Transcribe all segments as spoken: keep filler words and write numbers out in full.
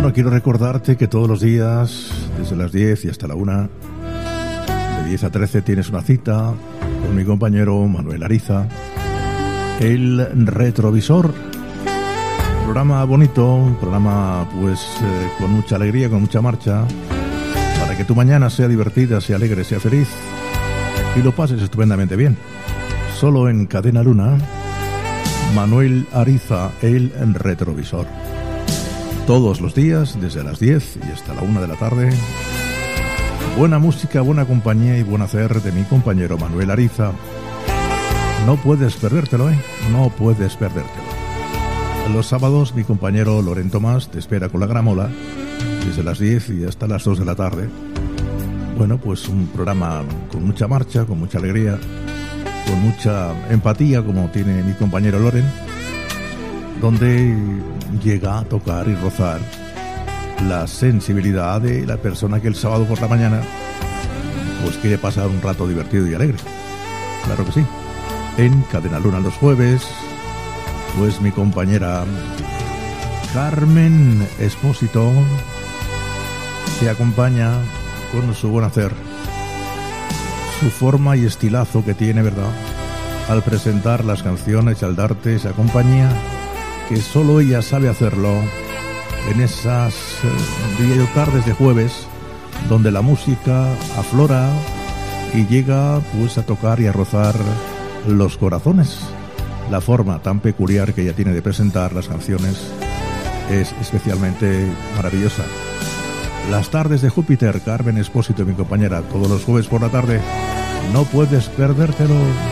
Bueno, quiero recordarte que todos los días, desde las diez y hasta la una, de diez a trece, tienes una cita con mi compañero Manuel Ariza, El Retrovisor. Programa bonito, un programa pues eh, con mucha alegría, con mucha marcha, para que tu mañana sea divertida, sea alegre, sea feliz y lo pases estupendamente bien. Solo en Cadena Luna, Manuel Ariza, El Retrovisor. Todos los días, desde las diez y hasta la una de la tarde. Buena música, buena compañía y buen hacer de mi compañero Manuel Ariza. No puedes perdértelo, ¿eh? No puedes perdértelo. Los sábados, mi compañero Loren Tomás te espera con la gramola, desde las diez y hasta las dos de la tarde. Bueno, pues un programa con mucha marcha, con mucha alegría, con mucha empatía, como tiene mi compañero Loren, donde llega a tocar y rozar la sensibilidad de la persona que el sábado por la mañana pues quiere pasar un rato divertido y alegre. Claro que sí. En Cadena Luna los jueves, pues mi compañera Carmen Espósito te acompaña con su buen hacer, su forma y estilazo que tiene, ¿verdad?, al presentar las canciones y al darte esa compañía que solo ella sabe hacerlo en esas, eh, diría yo, tardes de jueves, donde la música aflora y llega pues a tocar y a rozar los corazones. La forma tan peculiar que ella tiene de presentar las canciones es especialmente maravillosa. Las tardes de Júpiter, Carmen Espósito, mi compañera, todos los jueves por la tarde. No puedes perdértelo.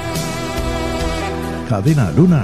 Cadena Luna.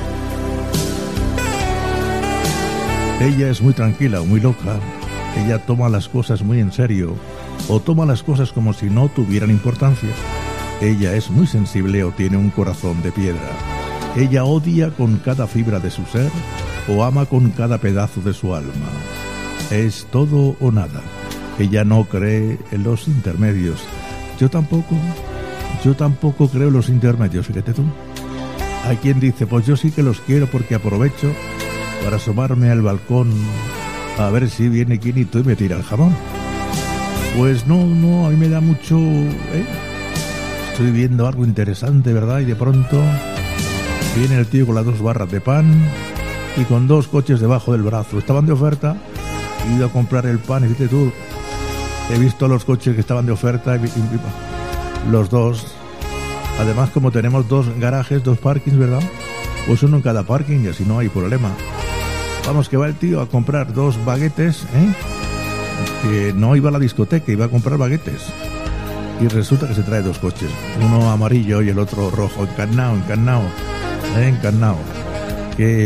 Ella es muy tranquila, muy loca. Ella toma las cosas muy en serio, o toma las cosas como si no tuvieran importancia. Ella es muy sensible o tiene un corazón de piedra. Ella odia con cada fibra de su ser o ama con cada pedazo de su alma. Es todo o nada. Ella no cree en los intermedios. Yo tampoco. Yo tampoco creo en los intermedios, fíjate tú. Hay quien dice, pues yo sí que los quiero porque aprovecho para asomarme al balcón a ver si viene Quinito y me tira el jamón. Pues no, no, a mí me da mucho... ¿eh? Estoy viendo algo interesante, ¿verdad? Y de pronto viene el tío con las dos barras de pan y con dos coches debajo del brazo. Estaban de oferta, he ido a comprar el pan y fíjate tú, he visto los coches que estaban de oferta, y, y, y, los dos. Además, como tenemos dos garajes, dos parkings, ¿verdad? Pues uno en cada parking y así no hay problema. Vamos, que va el tío a comprar dos baguetes, ¿eh? Que no iba a la discoteca, iba a comprar baguetes. Y resulta que se trae dos coches, uno amarillo y el otro rojo, encarnado, encarnado, ¿eh? encarnado. Que